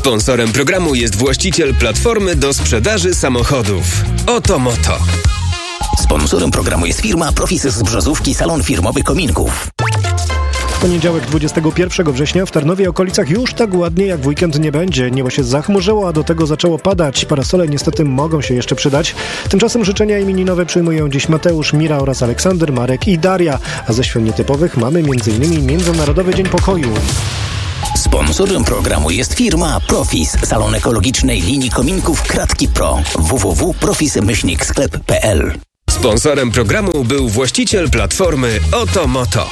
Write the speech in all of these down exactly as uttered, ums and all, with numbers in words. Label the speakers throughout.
Speaker 1: Sponsorem programu jest właściciel platformy do sprzedaży samochodów Oto Moto.
Speaker 2: Sponsorem programu jest firma Profis z Brzozówki, salon firmowy kominków.
Speaker 3: W poniedziałek dwudziestego pierwszego września w Tarnowie i okolicach już tak ładnie jak w weekend nie będzie. Niebo się zachmurzyło, a do tego zaczęło padać. Parasole niestety mogą się jeszcze przydać. Tymczasem życzenia imieninowe przyjmują dziś Mateusz, Mira oraz Aleksander, Marek i Daria. A ze świąt nietypowych mamy m.in. Międzynarodowy Dzień Pokoju.
Speaker 2: Sponsorem programu jest firma Profis, salon ekologicznej linii kominków Kratki Pro. w w w kropka profis myślnik sklep kropka p l.
Speaker 1: Sponsorem programu był właściciel platformy Oto Moto.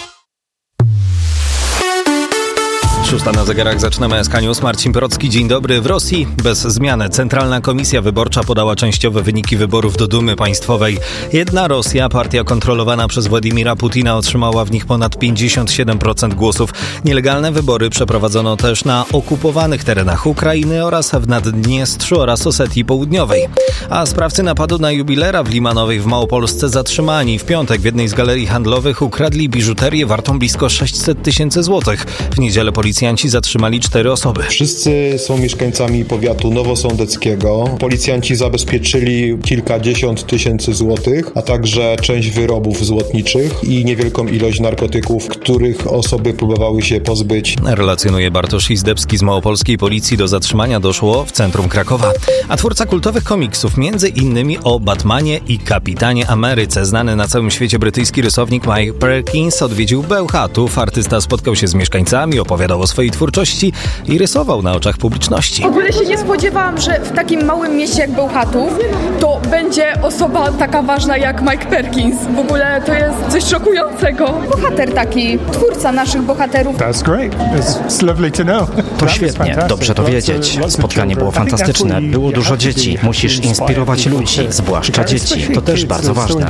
Speaker 4: Szósta na zegarach, zaczynamy S K News. Marcin Porocki, dzień dobry. W Rosji bez zmiany Centralna Komisja Wyborcza podała częściowe wyniki wyborów do Dumy Państwowej. Jedna Rosja, partia kontrolowana przez Władimira Putina, otrzymała w nich ponad pięćdziesiąt siedem procent głosów. Nielegalne wybory przeprowadzono też na okupowanych terenach Ukrainy oraz w Naddniestrzu oraz Osetii Południowej. A sprawcy napadu na jubilera w Limanowej w Małopolsce zatrzymani. W piątek w jednej z galerii handlowych ukradli biżuterię wartą blisko sześćset tysięcy złotych. W niedzielę policja Policjanci zatrzymali cztery osoby.
Speaker 5: Wszyscy są mieszkańcami powiatu nowosądeckiego. Policjanci zabezpieczyli kilkadziesiąt tysięcy złotych, a także część wyrobów złotniczych i niewielką ilość narkotyków, których osoby próbowały się pozbyć.
Speaker 4: Relacjonuje Bartosz Izdebski z małopolskiej policji. Do zatrzymania doszło w centrum Krakowa. A twórca kultowych komiksów, między innymi o Batmanie i Kapitanie Ameryce, znany na całym świecie brytyjski rysownik Mike Perkins, odwiedził Bełchatów. Artysta spotkał się z mieszkańcami, opowiadał o swojej twórczości i rysował na oczach publiczności.
Speaker 6: W ogóle się nie spodziewałam, że w takim małym mieście jak Bełchatów to będzie osoba taka ważna jak Mike Perkins. W ogóle to jest coś szokującego. Bohater taki, twórca naszych bohaterów.
Speaker 7: That's great. It's lovely to know.
Speaker 8: To świetnie, dobrze to wiedzieć. Spotkanie było fantastyczne, było dużo dzieci. Musisz inspirować ludzi, zwłaszcza dzieci. To też bardzo ważne.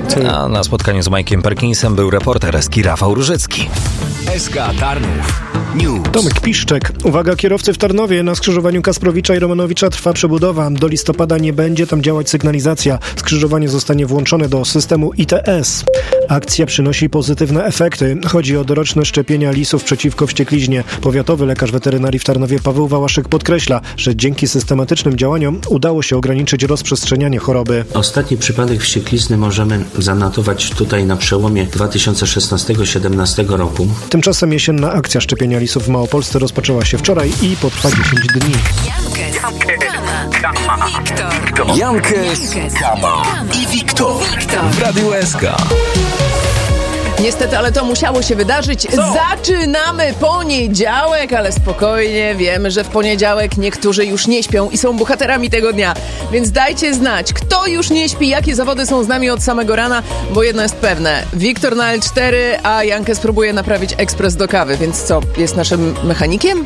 Speaker 4: A na spotkaniu z Mike'iem Perkinsem był reporter S K Rafał Różycki.
Speaker 2: S K Tarnów News.
Speaker 3: Tomek Piszczek. Uwaga, kierowcy w Tarnowie. Na skrzyżowaniu Kasprowicza i Romanowicza trwa przebudowa. Do listopada nie będzie tam działać sygnalizacja. Skrzyżowanie zostanie włączone do systemu I T S. Akcja przynosi pozytywne efekty. Chodzi o doroczne szczepienia lisów przeciwko wściekliźnie. Powiatowy lekarz weterynarii w Tarnowie Paweł Wałaszek podkreśla, że dzięki systematycznym działaniom udało się ograniczyć rozprzestrzenianie choroby.
Speaker 9: Ostatni przypadek wścieklizny możemy zanotować tutaj na przełomie dwa tysiące szesnastego do dwa tysiące siedemnastego roku.
Speaker 3: Tymczasem jesienna akcja szczepienia lisów w Małopolsce rozpoczęła się wczoraj i potrwa dziesięć dni.
Speaker 2: Jankes, Kama i Wiktor w Radiu S K.
Speaker 10: Niestety, ale to musiało się wydarzyć. Co? Zaczynamy poniedziałek, ale spokojnie, wiemy, że w poniedziałek niektórzy już nie śpią i są bohaterami tego dnia. Więc dajcie znać, kto już nie śpi, jakie zawody są z nami od samego rana, bo jedno jest pewne. Wiktor na L cztery, a Jankę spróbuje naprawić ekspres do kawy, więc co, jest naszym mechanikiem?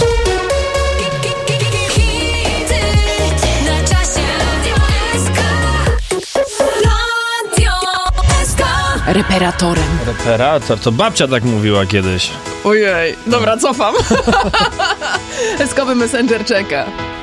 Speaker 10: Reperatorem.
Speaker 11: Reperator, to babcia tak mówiła kiedyś.
Speaker 10: Ojej, dobra, cofam. Eskowy Messenger czeka.